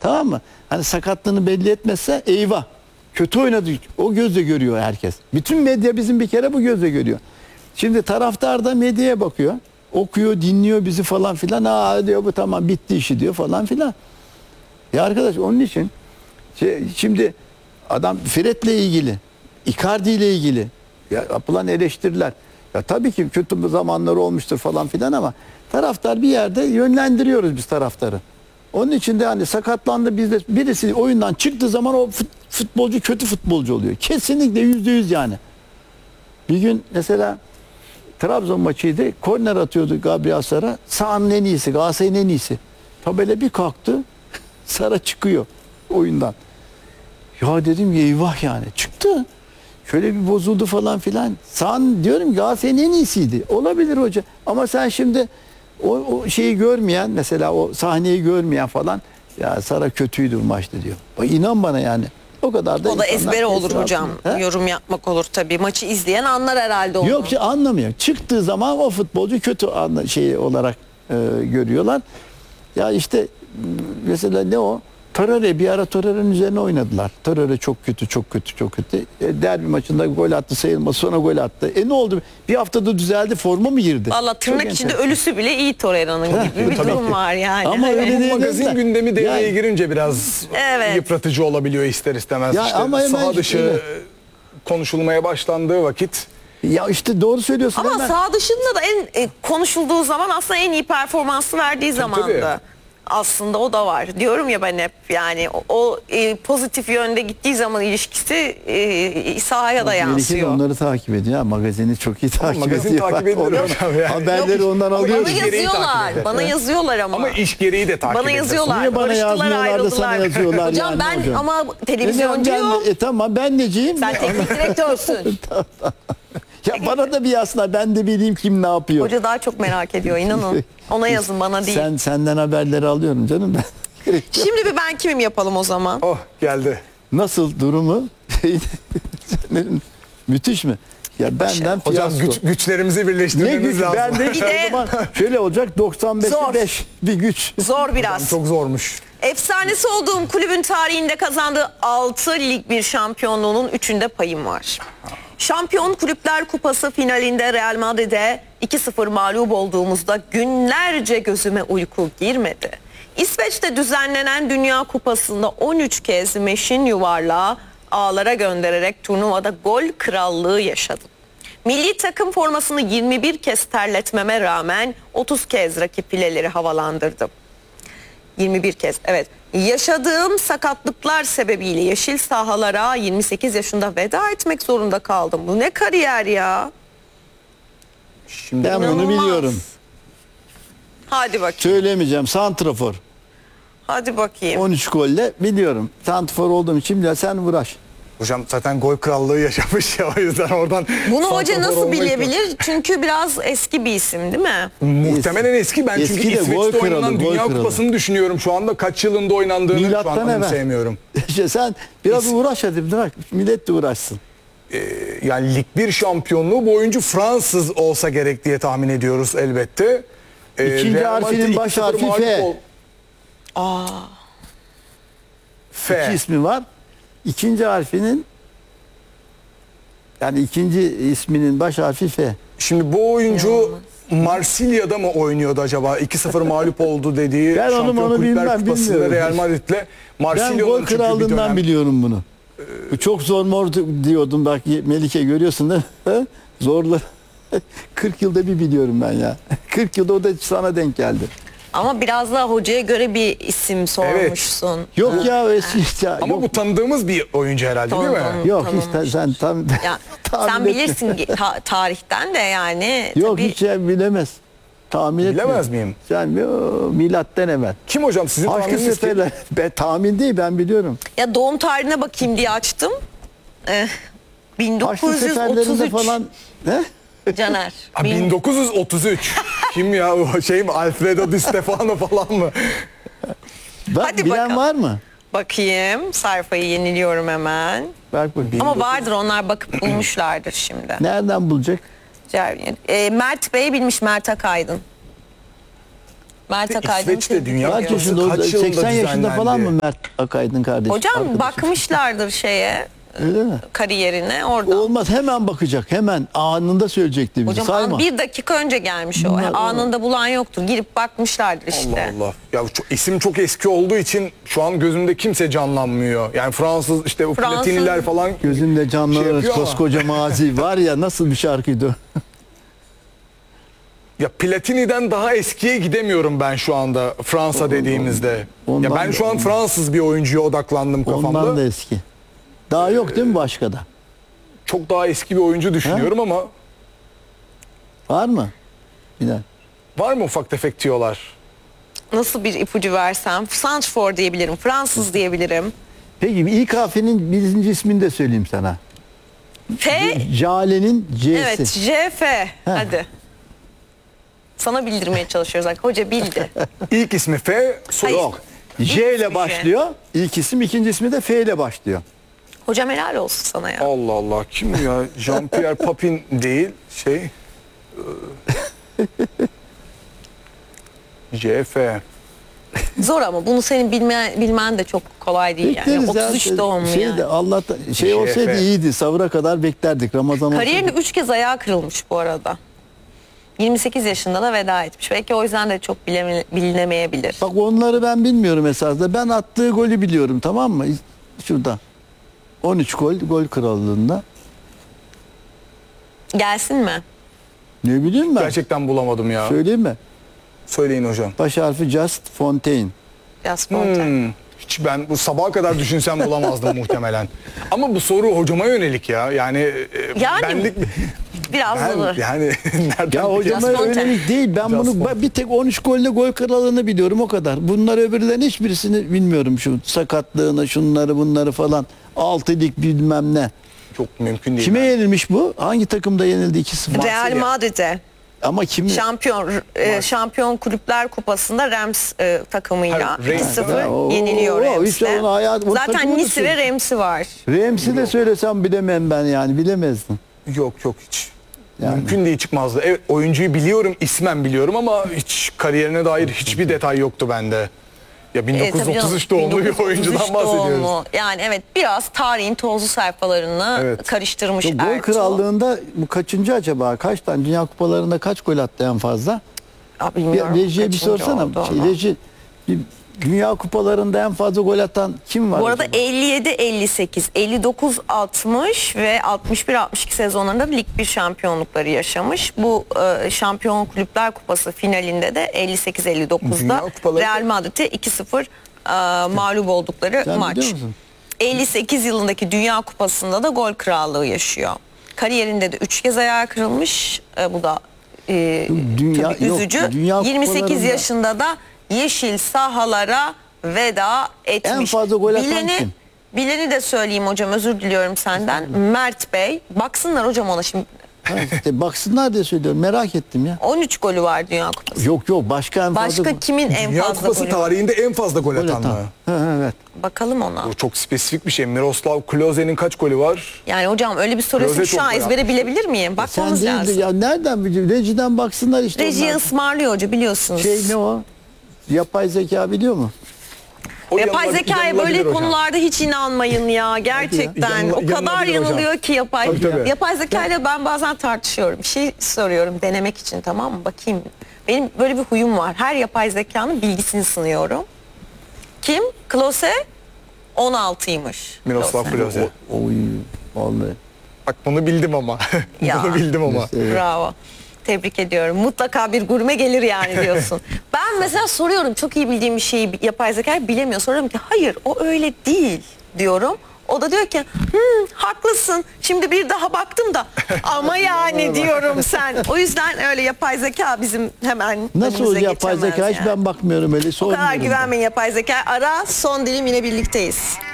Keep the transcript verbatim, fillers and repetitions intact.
Tamam mı? Hani sakatlığını belli etmezse eyvah. Kötü oynadı. O gözle görüyor herkes. Bütün medya bizim bir kere bu gözle görüyor. Şimdi taraftar da medyaya bakıyor. Okuyor, dinliyor bizi falan filan. Aa diyor bu tamam bitti işi diyor falan filan. Ya arkadaş onun için şey, şimdi adam Fred'le ilgili, Icardi ile ilgili ya, yapılan eleştiriler. Ya tabii ki kötü zamanları olmuştur falan filan ama taraftar bir yerde yönlendiriyoruz biz taraftarı. Onun için de hani sakatlandı bizde birisi oyundan çıktığı zaman o futbolcu kötü futbolcu oluyor. Kesinlikle yüzde yüz yani. Bir gün mesela Trabzon maçıydı. Korner atıyordu Gabriel Sara. Sağın en iyisi, Galatasaray'ın en iyisi. Tabela bir kalktı. Sara çıkıyor oyundan. Ya dedim eyvah yani. Çıktı. Şöyle bir bozuldu falan filan. Sağın diyorum Galatasaray'ın en iyisiydi. Olabilir hoca. Ama sen şimdi o, o şeyi görmeyen mesela o sahneyi görmeyen falan ya Sara kötüydü bu maçta diyor. Bak inan bana yani. O kadar da o da ezbere olur hocam. He? Yorum yapmak olur tabii. Maçı izleyen anlar herhalde onu. Yok anlamıyor. Çıktığı zaman o futbolcu kötü şey olarak e, görüyorlar. Ya işte mesela ne o? Torreira bir ara Torreira'nın üzerine oynadılar. Torreira çok kötü, çok kötü, çok kötü. E, derbi maçında gol attı, sayılmaz sonra gol attı. E ne oldu? Bir haftada düzeldi, forma mı girdi? Valla tırnak çok içinde enteresan. ölüsü bile iyi Torreira'nın gibi bir durum ki. var yani. Ama Evet. öyle değil. Magazin de- gündemi devreye Yani- girince biraz Evet. yıpratıcı olabiliyor ister istemez. Ya işte ama hemen saha işte dışı öyle. konuşulmaya başlandığı vakit Ya işte doğru söylüyorsun. Ama hemen. sağ dışında da en e, konuşulduğu zaman aslında en iyi performansı verdiği zamandı. tabii. Aslında o da var. Diyorum ya ben hep yani o, o e, pozitif yönde gittiği zaman ilişkisi e, sahaya da Melike de yansıyor. onları takip ediyor. Ha, magazini çok iyi takip magazin ediyor. takip edilir Onu- hocam yani. Haberleri ondan Bana alıyor. iş gereği takip yazıyorlar. ediyor. Bana yazıyorlar ama. ama iş gereği de takip Bana edilir. yazıyorlar. Niye bana Barıştılar, yazmıyorlar da sana ayrıldılar. yazıyorlar Hocam yani, ben hocam? ama E, televizyoncuyum. ben- e, tamam ben neciyim? Sen teknik direktörsün. Ya bana da bir yazsınlar ben de bileyim kim ne yapıyor. Hoca daha çok merak ediyor inanın. Ona yazın bana değil. Sen senden haberleri alıyorum canım ben. Şimdi bir ben kimim yapalım o zaman. Oh geldi. Nasıl durumu? Müthiş mi? Ya benden Hocam fiyasko. güç, güçlerimizi Ne birleştirmemiz güç? lazım. Ben de Bir de- o zaman şöyle olacak doksan Zor. beşe beş bir güç. Zor biraz. Çok zormuş. Efsanesi olduğum kulübün tarihinde kazandığı altı lig bir şampiyonluğunun üçünde payım var. Şampiyon Kulüpler Kupası finalinde Real Madrid'e iki sıfır mağlup olduğumuzda günlerce gözüme uyku girmedi. İsveç'te düzenlenen Dünya Kupası'nda on üç kez meşin yuvarlağı ağlara göndererek turnuvada gol krallığı yaşadım. Milli takım formasını yirmi bir kez terletmeme rağmen otuz kez rakip fileleri havalandırdım. yirmi bir kez evet. Yaşadığım sakatlıklar sebebiyle yeşil sahalara yirmi sekiz yaşında veda etmek zorunda kaldım. Bu ne kariyer ya? Şimdi Ben bunu İnanılmaz. biliyorum. Hadi bakayım. Söylemeyeceğim. Santrafor. Hadi bakayım. on üç golle biliyorum. Santrafor olduğum için bile sen uğraş. hocam zaten gol krallığı yaşamış ya o yüzden oradan. Bunu hoca santrafor nasıl olmayı- bilebilir? Çünkü biraz eski bir isim değil mi? Muhtemelen eski. Ben Eski çünkü de gol İsveç'te kralı, oynanan gol Dünya kralı. Kupası'nı düşünüyorum şu anda. Kaç yılında oynandığını şu Milattan an evvel. sevmiyorum. İşte sen biraz uğraş hadi bırak. Millet de uğraşsın. Yani Lig bir şampiyonluğu bu oyuncu Fransız olsa gerek diye tahmin ediyoruz elbette. Ee, İkinci Real Madrid harfinin iki baş sıfır harfi mağlup F. ol- Aa, F. İki ismi var. İkinci harfinin yani ikinci isminin baş harfi F. Şimdi bu oyuncu Marsilya'da mı oynuyordu acaba? iki sıfır mağlup oldu dediği Ben onu- Şampiyon onu Kulüpler bilmem, Kupası'nda bilmiyorum. Real Madrid'le Ben Marsilya'nın gol çünkü bir krallığından dönem- biliyorum bunu. Bu çok zor mor diyordum bak Melike görüyorsun değil mi? Zorla. kırk yılda bir biliyorum ben ya. kırk yılda o da sana denk geldi. ama biraz daha hocaya göre bir isim sormuşsun. Yok ya eski ya. Ama yok, bu tanıdığımız bir oyuncu herhalde değil mi? Tanıdım. yok hiç tanınmış. ta- sen tam Ya, tahmin sen etme. bilirsin ki ta- tarihten de yani. Yok tabii- hiç şey bilemez. Tahmin etmiyor. Bilemez miyim? Sen yo, milattan evvel. Kim hocam sizin Hakkı tahmininiz kim? seferler. Ben tahmin değil ben biliyorum. Ya doğum tarihine bakayım diye açtım. Ee, Haçlı seferlerinde bin dokuz yüz otuz üç falan. Ne? Caner. Ha, Bin- bin dokuz yüz otuz üç. Kim ya o şey mi Alfredo Di Stefano falan mı? Bak Hadi bilen bakalım. var mı? Bakayım sayfayı yeniliyorum hemen. Bak bakayım. Ama vardır onlar bakıp bulmuşlardır şimdi. Nereden bulacak? Ee, Mert Bey bilmiş Mert Akaydın. Mert Akaydın İsveç'te dünya Kaç Kupası yaşında? o- kaç yılında seksen yaşında düzenlendi? falan mı Mert Akaydın kardeşim? Hocam arkadaşım? bakmışlardır şeye, Öyle mi? kariyerine orada. Olmaz, hemen bakacak, hemen anında söyleyecekti bize. Hocam Sayma. an- bir dakika önce gelmiş o. Bunlar- Anında bulan yoktur. Girip bakmışlardır işte. Allah Allah. Ya çok, isim çok eski olduğu için şu an gözümde kimse canlanmıyor. Yani Fransız işte o Fransız- Platiniler falan Gözümde şey canlanır yapıyor ama- koskoca mazi var ya, nasıl bir şarkıydı o? Ya Platini'den daha eskiye gidemiyorum ben şu anda Fransa dediğimizde. ondan Ya ben da- şu an Fransız bir oyuncuya odaklandım kafamda. Ondan da eski. Daha yok değil mi başka da? Çok daha eski bir oyuncu düşünüyorum ama Var mı? Bir dakika. var mı ufak tefek tüyolar? Nasıl bir ipucu versem? Santrfor diyebilirim. Fransız diyebilirim. Peki İlk harfinin birinci ismini de söyleyeyim sana. F. Jale'nin C'si. Evet. J F. Hadi. Sana bildirmeye çalışıyoruz. Bak, hoca bildi. İlk ismi F, soy Hayır. Yok. J İlk ile ismi başlıyor. İlk isim, ikinci ismi de F ile başlıyor. Hocam helal olsun sana ya. Allah Allah, kim ya? Jean-Pierre Papin değil, şey. eee, J F. Zor ama bunu senin bilme, bilmen de çok kolay değil yani. Bekleriz ya. otuz üç doğumlu şey yani. de Allah'tan şey J F. olsaydı iyiydi. Savura kadar beklerdik. Ramazan Kariyerinde olsaydı. üç kez ayağı kırılmış bu arada. yirmi sekiz yaşında da veda etmiş. Belki o yüzden de çok bileme- bilinemeyebilir. Bak onları ben bilmiyorum esasında. Ben attığı golü biliyorum, tamam mı? Şurada. on üç gol, gol krallığında. Gelsin mi? Ne bileyim ben. Gerçekten bulamadım ya. Söyleyeyim mi? Söyleyin hocam. Baş harfi Just Fontaine. Biraz spontan. Hmm, hiç ben bu sabaha kadar düşünsem bulamazdım muhtemelen. Ama bu soru hocama yönelik ya. Yani, e, Yani benlik Biraz ben, zor. yani nereden Ya hocama Just Fontaine. yönelik değil. Ben Just bunu Fontaine. bir tek on üç golle gol krallığını biliyorum, o kadar. Bunlar öbürlerin hiçbirisini bilmiyorum. Şu sakatlığını, şunları bunları falan. altı lig bilmem ne. çok mümkün değil. Kime ben. yenilmiş bu? Hangi takımda yenildi iki sıfır? Real Madrid'e Ama kim? şampiyon e, şampiyon kulüpler kupasında Reims e, takımıyla Ha, Reims. iki sıfır Ha, o- yeniliyor o- hiç Reims'le. onu hayat- o takımı Zaten da Nice ve söyle- Reims'i var. Rams'i de söylesem bilemem ben, yani bilemezdim. Yok yok hiç. Yani. Mümkün değil, çıkmazdı. Evet, oyuncuyu biliyorum, ismen biliyorum ama hiç kariyerine dair hiçbir detay yoktu bende. Ya E, bin dokuz yüz tabii canım, otuz üç doğumlu bir bin dokuz yüz otuz üç oyuncudan bahsediyoruz. doğumlu. Yani evet, biraz tarihin tozlu sayfalarını Evet. karıştırmış Bu gol Ertuğrul. krallığında bu kaçıncı acaba? Kaç tane Dünya Kupalarında kaç gol attı en fazla? Ya Bir, bilmiyorum rejiye bir kaçıncı sorsana. oldu Şey, ama. reji, bir Dünya Kupalarında en fazla gol atan kim var? Bu arada acaba? elli yedi elli sekiz, elli dokuz altmış ve altmış bir altmış iki sezonlarında Lig bir şampiyonlukları yaşamış. Bu e, Şampiyon Kulüpler Kupası finalinde de elli sekiz elli Dünya dokuzda Kupaları- Real Madrid'e iki sıfır e, mağlup oldukları Sen maç. biliyor musun? elli sekiz yılındaki Dünya Kupası'nda da gol krallığı yaşıyor. Kariyerinde de üç kez ayağı kırılmış. E, bu da e, Dünya- tabii yok, üzücü. Dünya yirmi sekiz Kupalarında- yaşında da yeşil sahalara veda etmiş. En fazla gol atan Bileni, kim? bileni de söyleyeyim hocam, özür diliyorum senden. Mert Bey. Baksınlar hocam ona şimdi. Ha, işte baksınlar diye söylüyorum. Merak ettim ya. on üç golü var Dünya Kupası. Yok yok, başka en fazla Başka gol- kimin en Dünya fazla Kupası golü var? tarihinde en fazla gol gol atan atan. mı? Ha, evet. Bakalım ona. Bu çok spesifik bir şey. Miroslav Klose'nin kaç golü var? Yani hocam öyle bir soruyorsun, Kloze şu an çok ezbere yapmış. bilebilir miyim? Sen Bakmamız değil de lazım. ya, nereden biliyor? Rejiden baksınlar işte. Rejiye onlar. ısmarlıyor hoca, biliyorsunuz. Şey ne o? Yapay zeka biliyor mu? O Yapay yanılabilir- zekaya yanılabilir böyle hocam. konularda hiç inanmayın ya, gerçekten. Yanıl- O kadar yanılabilir hocam. yanılıyor ki yapay. Tabii, tabii. Yapay zekayla ben bazen tartışıyorum. Bir şey soruyorum denemek için, tamam mı? Bakayım. Benim böyle bir huyum var. Her yapay zekanın bilgisini sınıyorum. Kim? Klose on altıymış. Miroslav Klose. Klose. Oy vallahi. Bak bunu bildim ama. Ya. bunu bildim ama. Evet. Bravo. Tebrik ediyorum. Mutlaka bir gurme gelir yani diyorsun. Ben mesela soruyorum, çok iyi bildiğim bir şeyi yapay zeka bilemiyor. Soruyorum ki hayır o öyle değil diyorum. O da diyor ki hmm, haklısın, şimdi bir daha baktım da ama yani diyorum sen. O yüzden öyle yapay zeka bizim hemen Nasıl önümüze o yapay geçemez zeka? Hiç yani. ben bakmıyorum öyle. O kadar sormuyorum ben. güvenmeyin yapay zeka. Ara, son dilim, yine birlikteyiz.